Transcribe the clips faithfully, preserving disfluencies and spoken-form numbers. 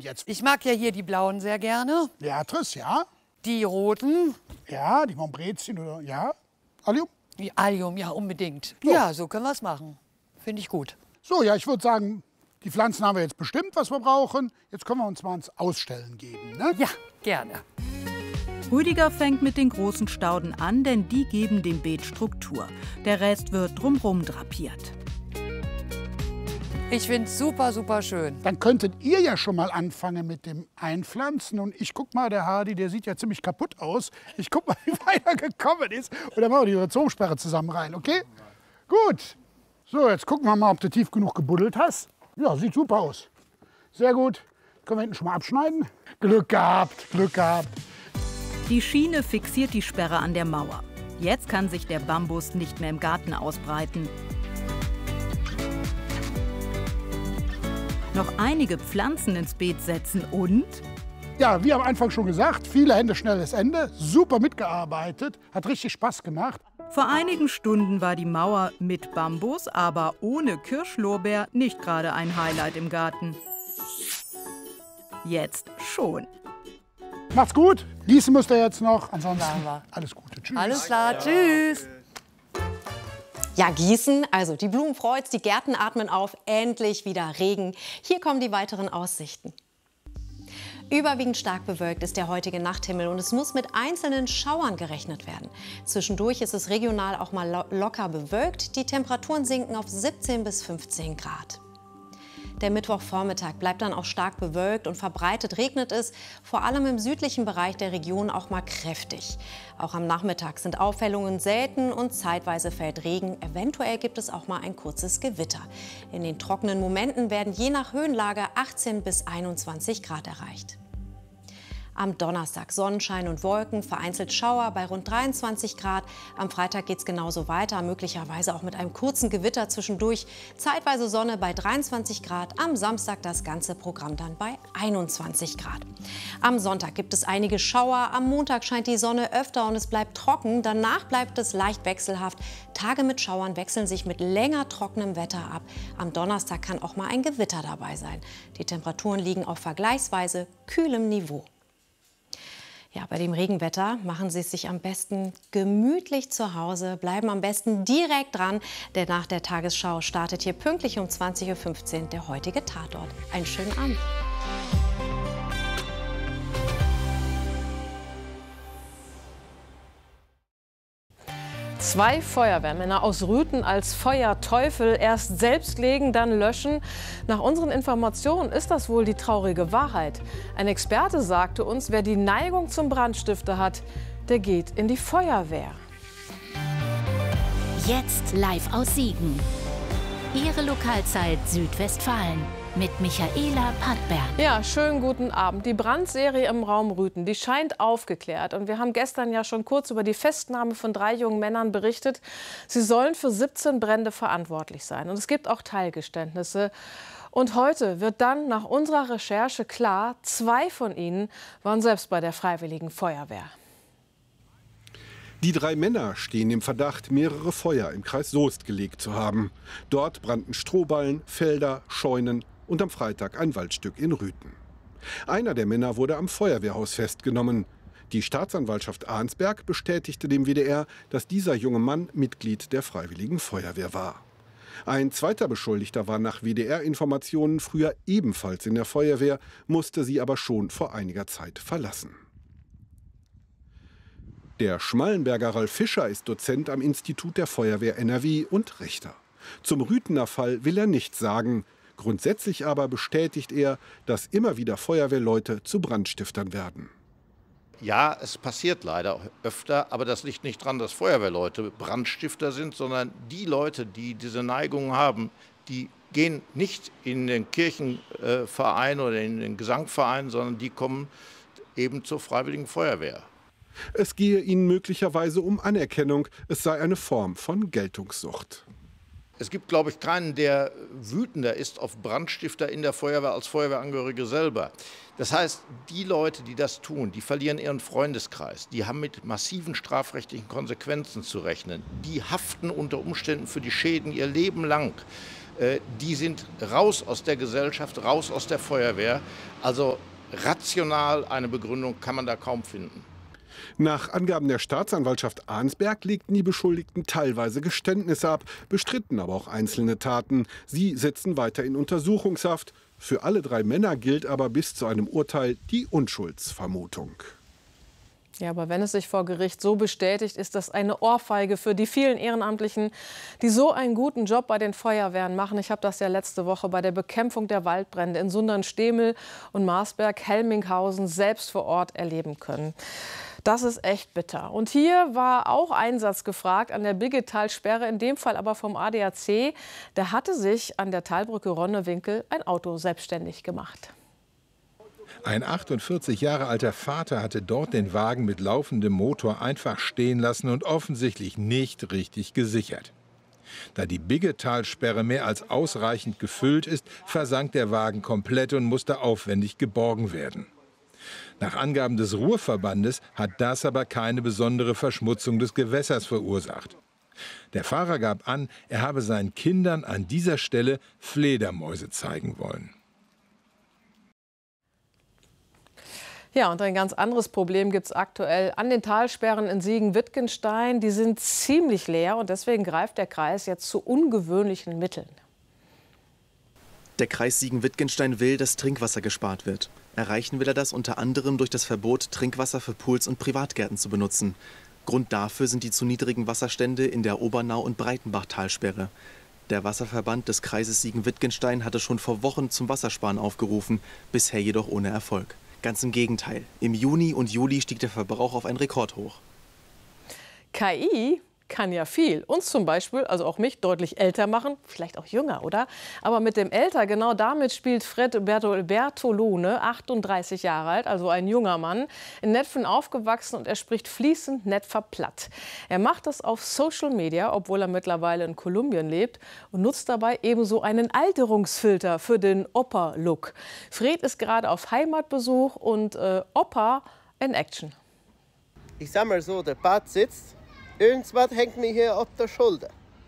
jetzt? Ich mag ja hier die blauen sehr gerne. Beatrice, ja. Die roten. Ja, die Montbrezien oder, ja. Allium? Die Allium, ja, unbedingt. So. Ja, so können wir es machen. Finde ich gut. So, ja, ich würde sagen, die Pflanzen haben wir jetzt bestimmt, was wir brauchen. Jetzt können wir uns mal ins Ausstellen geben, ne? Ja, gerne. Rüdiger fängt mit den großen Stauden an, denn die geben dem Beet Struktur. Der Rest wird drumherum drapiert. Ich finde es super, super schön. Dann könntet ihr ja schon mal anfangen mit dem Einpflanzen. Und ich guck mal, der Hardy, der sieht ja ziemlich kaputt aus. Ich guck mal, wie weit er gekommen ist. Und dann machen wir die Rhizoomsperre zusammen rein, okay? Gut. So, jetzt gucken wir mal, ob du tief genug gebuddelt hast. Ja, sieht super aus. Sehr gut. Können wir hinten schon mal abschneiden? Glück gehabt, Glück gehabt. Die Schiene fixiert die Sperre an der Mauer. Jetzt kann sich der Bambus nicht mehr im Garten ausbreiten. Noch einige Pflanzen ins Beet setzen und... Ja, wie am Anfang schon gesagt, viele Hände, schnelles Ende. Super mitgearbeitet, hat richtig Spaß gemacht. Vor einigen Stunden war die Mauer mit Bambus, aber ohne Kirschlorbeer nicht gerade ein Highlight im Garten. Jetzt schon. Macht's gut, gießen müsst ihr jetzt noch. Ansonsten Machen wir. alles Gute. Tschüss. Alles klar, tschüss. Ja, gießen, also die Blumen freut's, die Gärten atmen auf, endlich wieder Regen. Hier kommen die weiteren Aussichten. Überwiegend stark bewölkt ist der heutige Nachthimmel und es muss mit einzelnen Schauern gerechnet werden. Zwischendurch ist es regional auch mal lo locker bewölkt. Die Temperaturen sinken auf siebzehn bis fünfzehn Grad. Der Mittwochvormittag bleibt dann auch stark bewölkt und verbreitet regnet es, vor allem im südlichen Bereich der Region auch mal kräftig. Auch am Nachmittag sind Aufhellungen selten und zeitweise fällt Regen. Eventuell gibt es auch mal ein kurzes Gewitter. In den trockenen Momenten werden je nach Höhenlage achtzehn bis einundzwanzig Grad erreicht. Am Donnerstag Sonnenschein und Wolken, vereinzelt Schauer bei rund dreiundzwanzig Grad. Am Freitag geht es genauso weiter, möglicherweise auch mit einem kurzen Gewitter zwischendurch. Zeitweise Sonne bei dreiundzwanzig Grad, am Samstag das ganze Programm dann bei einundzwanzig Grad. Am Sonntag gibt es einige Schauer, am Montag scheint die Sonne öfter und es bleibt trocken. Danach bleibt es leicht wechselhaft. Tage mit Schauern wechseln sich mit länger trockenem Wetter ab. Am Donnerstag kann auch mal ein Gewitter dabei sein. Die Temperaturen liegen auf vergleichsweise kühlem Niveau. Ja, bei dem Regenwetter machen Sie es sich am besten gemütlich zu Hause, bleiben am besten direkt dran, denn nach der Tagesschau startet hier pünktlich um zwanzig Uhr fünfzehn der heutige Tatort. Einen schönen Abend. Zwei Feuerwehrmänner aus Rüthen als Feuerteufel erst selbst legen, dann löschen. Nach unseren Informationen ist das wohl die traurige Wahrheit. Ein Experte sagte uns, wer die Neigung zum Brandstifter hat, der geht in die Feuerwehr. Jetzt live aus Siegen. Ihre Lokalzeit Südwestfalen mit Michaela Pattberg. Ja, schönen guten Abend. Die Brandserie im Raum Rüthen, die scheint aufgeklärt. Und wir haben gestern ja schon kurz über die Festnahme von drei jungen Männern berichtet. Sie sollen für siebzehn Brände verantwortlich sein. Und es gibt auch Teilgeständnisse. Und heute wird dann nach unserer Recherche klar, zwei von ihnen waren selbst bei der Freiwilligen Feuerwehr. Die drei Männer stehen im Verdacht, mehrere Feuer im Kreis Soest gelegt zu haben. Dort brannten Strohballen, Felder, Scheunen und am Freitag ein Waldstück in Rüthen. Einer der Männer wurde am Feuerwehrhaus festgenommen. Die Staatsanwaltschaft Arnsberg bestätigte dem W D R, dass dieser junge Mann Mitglied der Freiwilligen Feuerwehr war. Ein zweiter Beschuldigter war nach W D R-Informationen früher ebenfalls in der Feuerwehr, musste sie aber schon vor einiger Zeit verlassen. Der Schmallenberger Ralf Fischer ist Dozent am Institut der Feuerwehr N R W und Richter. Zum Rüthener Fall will er nichts sagen. Grundsätzlich aber bestätigt er, dass immer wieder Feuerwehrleute zu Brandstiftern werden. Ja, es passiert leider öfter, aber das liegt nicht daran, dass Feuerwehrleute Brandstifter sind, sondern die Leute, die diese Neigung haben, die gehen nicht in den Kirchenverein oder in den Gesangverein, sondern die kommen eben zur Freiwilligen Feuerwehr. Es gehe ihnen möglicherweise um Anerkennung, es sei eine Form von Geltungssucht. Es gibt, glaube ich, keinen, der wütender ist auf Brandstifter in der Feuerwehr als Feuerwehrangehörige selber. Das heißt, die Leute, die das tun, die verlieren ihren Freundeskreis. Die haben mit massiven strafrechtlichen Konsequenzen zu rechnen. Die haften unter Umständen für die Schäden ihr Leben lang. äh, die sind raus aus der Gesellschaft, raus aus der Feuerwehr. Also rational eine Begründung kann man da kaum finden. Nach Angaben der Staatsanwaltschaft Arnsberg legten die Beschuldigten teilweise Geständnisse ab, bestritten aber auch einzelne Taten. Sie sitzen weiter in Untersuchungshaft. Für alle drei Männer gilt aber bis zu einem Urteil die Unschuldsvermutung. Ja, aber wenn es sich vor Gericht so bestätigt, ist das eine Ohrfeige für die vielen Ehrenamtlichen, die so einen guten Job bei den Feuerwehren machen. Ich habe das ja letzte Woche bei der Bekämpfung der Waldbrände in Sundern-Stemel und Marsberg-Helminghausen selbst vor Ort erleben können. Das ist echt bitter. Und hier war auch Einsatz gefragt an der Biggetalsperre, in dem Fall aber vom A D A C. Der hatte sich an der Talbrücke Ronnewinkel ein Auto selbstständig gemacht. Ein achtundvierzig Jahre alter Vater hatte dort den Wagen mit laufendem Motor einfach stehen lassen und offensichtlich nicht richtig gesichert. Da die Biggetalsperre mehr als ausreichend gefüllt ist, versank der Wagen komplett und musste aufwendig geborgen werden. Nach Angaben des Ruhrverbandes hat das aber keine besondere Verschmutzung des Gewässers verursacht. Der Fahrer gab an, er habe seinen Kindern an dieser Stelle Fledermäuse zeigen wollen. Ja, und ein ganz anderes Problem gibt es aktuell an den Talsperren in Siegen-Wittgenstein. Die sind ziemlich leer und deswegen greift der Kreis jetzt zu ungewöhnlichen Mitteln. Der Kreis Siegen-Wittgenstein will, dass Trinkwasser gespart wird. Erreichen will er das unter anderem durch das Verbot, Trinkwasser für Pools und Privatgärten zu benutzen. Grund dafür sind die zu niedrigen Wasserstände in der Obernau- und Breitenbach-Talsperre. Der Wasserverband des Kreises Siegen-Wittgenstein hatte schon vor Wochen zum Wassersparen aufgerufen, bisher jedoch ohne Erfolg. Ganz im Gegenteil. Im Juni und Juli stieg der Verbrauch auf einen Rekord hoch. K I kann ja viel. Uns zum Beispiel, also auch mich, deutlich älter machen. Vielleicht auch jünger, oder? Aber mit dem Älter, genau damit spielt Fred Bertolone, achtunddreißig Jahre alt, also ein junger Mann, in Netphen aufgewachsen und er spricht fließend Netpher platt. Er macht das auf Social Media, obwohl er mittlerweile in Kolumbien lebt und nutzt dabei ebenso einen Alterungsfilter für den Opa-Look. Fred ist gerade auf Heimatbesuch und äh, Opa in Action. Ich sag mal so, der Bart sitzt. Irgendwas hängt mir hier auf der Schulter.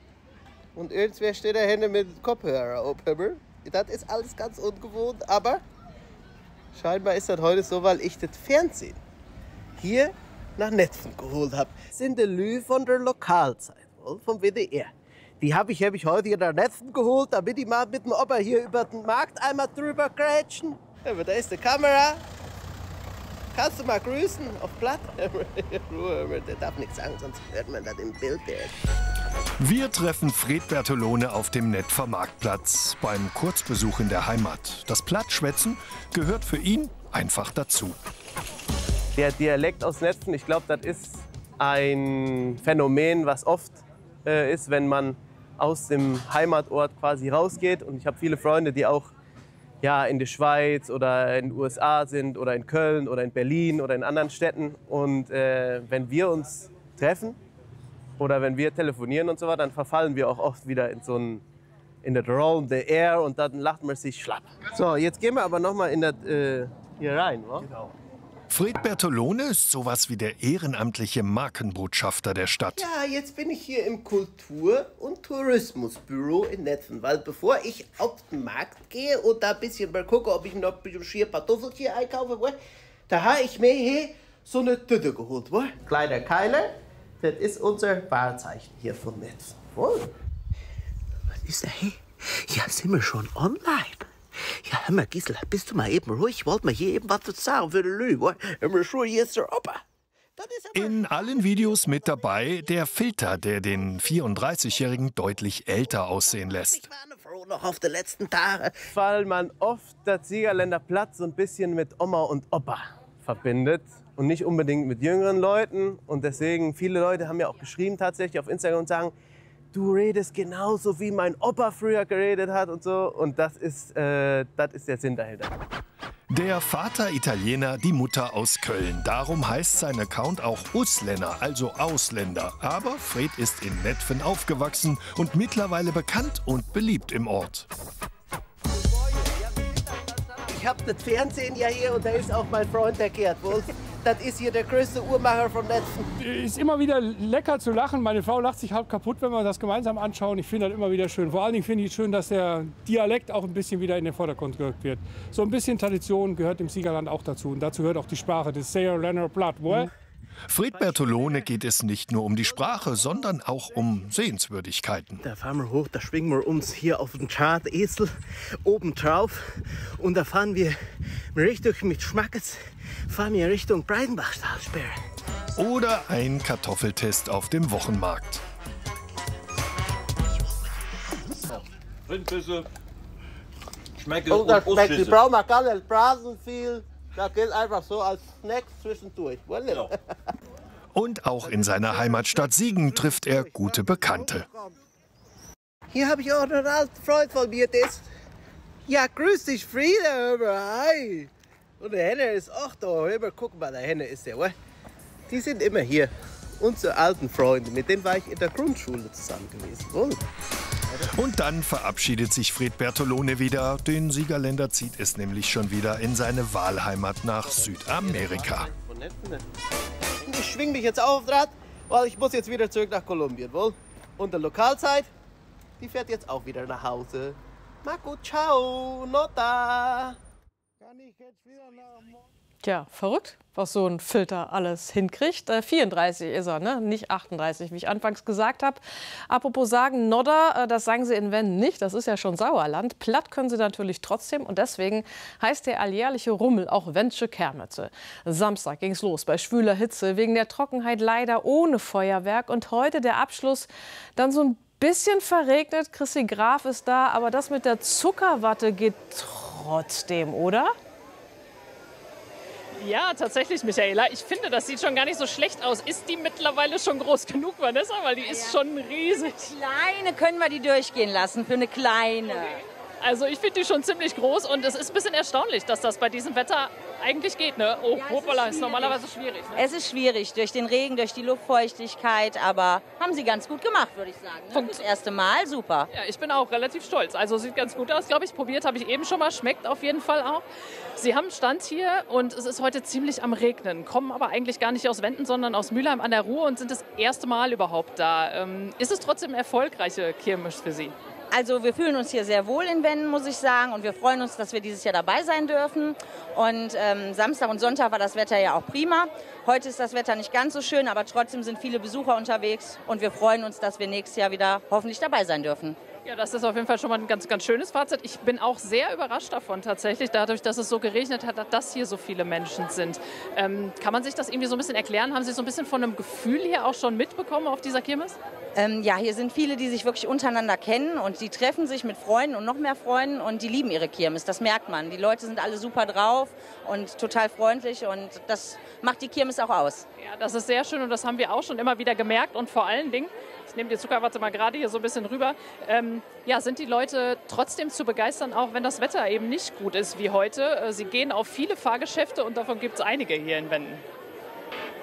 Und irgendwer steht da hinten mit dem Kopfhörer auf. Das ist alles ganz ungewohnt, aber scheinbar ist das heute so, weil ich das Fernsehen hier nach Netphen geholt habe. Das sind die Lü von der Lokalzeit, vom W D R. Die habe ich, hab ich heute hier nach Netphen geholt, damit die mal mit dem Opa hier über den Markt einmal drüber grätschen. Aber da ist die Kamera. Kannst du mal grüßen auf Platt? Ruhe, der darf nichts sagen, sonst hört man das im Bild. Wir treffen Fred Bertolone auf dem Netpher Marktplatz beim Kurzbesuch in der Heimat. Das Plattschwätzen gehört für ihn einfach dazu. Der Dialekt aus Netphen, ich glaube, das ist ein Phänomen, was oft äh, ist, wenn man aus dem Heimatort quasi rausgeht. Und ich habe viele Freunde, die auch ja, in der Schweiz oder in den U S A sind oder in Köln oder in Berlin oder in anderen Städten. Und äh, wenn wir uns treffen oder wenn wir telefonieren und so weiter, dann verfallen wir auch oft wieder in so ein in das rollende Air und dann lacht man sich schlapp. So, jetzt gehen wir aber noch mal in das, äh, hier rein, oder? Genau. Fred Bertolone ist sowas wie der ehrenamtliche Markenbotschafter der Stadt. Ja, jetzt bin ich hier im Kultur- und Tourismusbüro in Netphen, weil bevor ich auf den Markt gehe und da ein bisschen mal gucke, ob ich noch ein bisschen schier Kartoffelchen einkaufe, da habe ich mir hier so eine Tüte geholt. Kleiner Keiler, das ist unser Wahrzeichen hier von Netphen. Was ist da hier? Ja, sind wir schon online? Ja, hör mal, Gisela, bist du mal eben ruhig? Ich wollte mal hier eben was zu sagen für die Lü. Hör mal, schon, hier ist der Opa. In allen Videos mit dabei der Filter, der den vierunddreißigjährigen deutlich älter aussehen lässt. Noch auf die letzten Tage. Weil man oft das Siegerländer Platz so ein bisschen mit Oma und Opa verbindet und nicht unbedingt mit jüngeren Leuten. Und deswegen, viele Leute haben ja auch geschrieben tatsächlich auf Instagram und sagen, du redest genauso, wie mein Opa früher geredet hat und so. Und das ist, äh, das ist der Sinn dahinter. Der Vater Italiener, die Mutter aus Köln. Darum heißt sein Account auch Usländer, also Ausländer. Aber Fred ist in Netphen aufgewachsen und mittlerweile bekannt und beliebt im Ort. ich habe das Fernsehen ja hier und da ist auch mein Freund, der Gerd Wolf. Das ist hier der größte Uhrmacher vom Netzen. Ist immer wieder lecker zu lachen. Meine Frau lacht sich halb kaputt, wenn wir das gemeinsam anschauen. Ich finde das immer wieder schön. Vor allen Dingen finde ich es schön, dass der Dialekt auch ein bisschen wieder in den Vordergrund gerückt wird. So ein bisschen Tradition gehört im Siegerland auch dazu. Und dazu gehört auch die Sprache des Sayer Leonard Blood. Mhm. Fred Bertolone geht es nicht nur um die Sprache, sondern auch um Sehenswürdigkeiten. Da fahren wir hoch, da schwingen wir uns hier auf den Chart-Esel oben drauf. Und da fahren wir richtig mit Schmackes, fahren wir Richtung Breidenbachtalsperre. Oder ein Kartoffeltest auf dem Wochenmarkt. Rindbisse, schmeckt und das schmeckt, die brauchen wir gar nicht braten viel. Das geht einfach so als Snack zwischendurch. Voilà. Und auch in seiner Heimatstadt Siegen trifft er gute Bekannte. Hier habe ich auch einen alten Freund von mir, der ist... Ja, grüß dich, Frieda, hi. Und der Henner ist auch da, hör mal, guck mal, der Henner ist der, oder? Die sind immer hier, unsere alten Freunde, mit denen war ich in der Grundschule zusammen gewesen. Wohl. Und dann verabschiedet sich Fred Bertolone wieder. Den Siegerländer zieht es nämlich schon wieder in seine Wahlheimat nach Südamerika. Ich schwing mich jetzt auf das Rad, weil ich muss jetzt wieder zurück nach Kolumbien, wohl? Und die Lokalzeit, die fährt jetzt auch wieder nach Hause. Na gut, ciao, nota. Kann ich jetzt wieder nach... Tja, verrückt, was so ein Filter alles hinkriegt. Äh, vierunddreißig ist er, ne? Nicht achtunddreißig, wie ich anfangs gesagt habe. Apropos sagen, Nodder, äh, das sagen sie in Wenden nicht. Das ist ja schon Sauerland. Platt können sie natürlich trotzdem. Und deswegen heißt der alljährliche Rummel auch Wendsche Kermesse. Samstag ging es los bei schwüler Hitze. Wegen der Trockenheit leider ohne Feuerwerk. Und heute der Abschluss dann so ein bisschen verregnet. Chrissy Graf ist da. Aber das mit der Zuckerwatte geht trotzdem, oder? Ja, tatsächlich, Michaela. Ich finde, das sieht schon gar nicht so schlecht aus. Ist die mittlerweile schon groß genug, Vanessa? Weil die ist ja schon riesig. Kleine können wir die durchgehen lassen, für eine kleine. Okay. Also ich finde die schon ziemlich groß und es ist ein bisschen erstaunlich, dass das bei diesem Wetter eigentlich geht. Ne? Oh, ja, hoppala, ist, ist normalerweise schwierig. Ne? Es ist schwierig, durch den Regen, durch die Luftfeuchtigkeit, aber haben sie ganz gut gemacht, würde ich sagen. Ne? Das erste Mal, super. Ja, ich bin auch relativ stolz. Also sieht ganz gut aus, glaube ich. Probiert habe ich eben schon mal, schmeckt auf jeden Fall auch. Sie haben Stand hier und es ist heute ziemlich am Regnen, kommen aber eigentlich gar nicht aus Wenden, sondern aus Mülheim an der Ruhr und sind das erste Mal überhaupt da. Ähm, ist es trotzdem eine erfolgreiche Kirmes für Sie? Also wir fühlen uns hier sehr wohl in Wenden, muss ich sagen. Und wir freuen uns, dass wir dieses Jahr dabei sein dürfen. Und ähm, Samstag und Sonntag war das Wetter ja auch prima. Heute ist das Wetter nicht ganz so schön, aber trotzdem sind viele Besucher unterwegs. Und wir freuen uns, dass wir nächstes Jahr wieder hoffentlich dabei sein dürfen. Ja, das ist auf jeden Fall schon mal ein ganz, ganz schönes Fazit. Ich bin auch sehr überrascht davon tatsächlich, dadurch, dass es so geregnet hat, dass hier so viele Menschen sind. Ähm, kann man sich das irgendwie so ein bisschen erklären? Haben Sie so ein bisschen von einem Gefühl hier auch schon mitbekommen auf dieser Kirmes? Ähm, ja, hier sind viele, die sich wirklich untereinander kennen und die treffen sich mit Freunden und noch mehr Freunden und die lieben ihre Kirmes, das merkt man. Die Leute sind alle super drauf und total freundlich und das macht die Kirmes auch aus. Ja, das ist sehr schön und das haben wir auch schon immer wieder gemerkt und vor allen Dingen, ich nehme die Zuckerwatte mal gerade hier so ein bisschen rüber, ähm, ja, sind die Leute trotzdem zu begeistern, auch wenn das Wetter eben nicht gut ist wie heute. Sie gehen auf viele Fahrgeschäfte und davon gibt es einige hier in Wenden.